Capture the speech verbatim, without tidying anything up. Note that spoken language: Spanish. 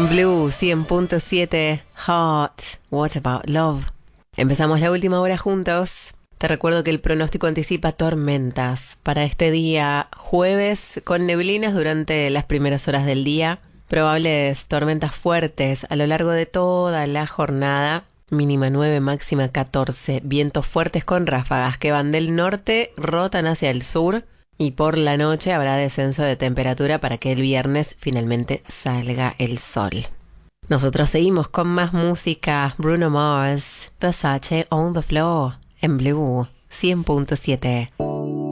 Blue cien punto siete, Heart, What About Love. Empezamos la última hora juntos. Te recuerdo que el pronóstico anticipa tormentas para este día jueves con neblinas durante las primeras horas del día. Probables tormentas fuertes a lo largo de toda la jornada. Mínima nueve, máxima catorce. Vientos fuertes con ráfagas que van del norte, rotan hacia el sur. Y por la noche habrá descenso de temperatura para que el viernes finalmente salga el sol. Nosotros seguimos con más música. Bruno Mars, Versace on the Floor, en Blue cien punto siete.